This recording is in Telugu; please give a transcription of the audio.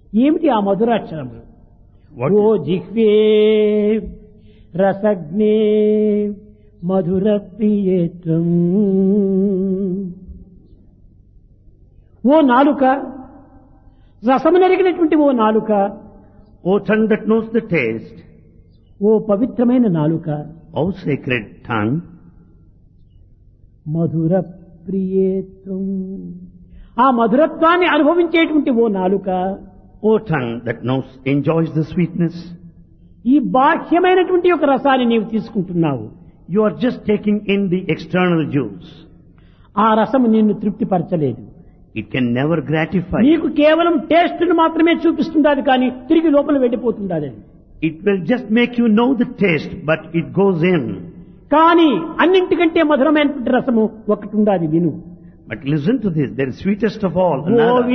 ఏమిటి ఆ మధురాక్షరములు? What ఓ is- జిహ్వే రసజ్ఞే మధుర ప్రియేత్వం. ఓ నాలుక, రసము నెరిగినటువంటి ఓ నాలుక, O tongue that knows the taste, ఓ పవిత్రమైన నాలుక, O sacred tongue, మధుర ప్రియేత్వం. ఆ మధురత్వాన్ని అనుభవించేటువంటి ఓ నాలుక, O tongue that knows, enjoys the sweetness, ఈ బాహ్యమైనటువంటి ఒక రసాన్ని నీవు తీసుకుంటున్నావు. you are just taking in the external juice. ఆ రసము నిన్ను తృప్తిపరచలేదు. It can never gratify you. నీకు కేవలం టేస్ట్ ను మాత్రమే చూపిస్తుండాలి, కానీ తిరిగి లోపల వెళ్ళిపోతుండాలి. It will just make you know the taste, but it goes in. కానీ అన్నింటికంటే మధురమైనటువంటి రసము ఒకటి ఉండాలి, విను. But listen to this, there is sweetest of all, oh another.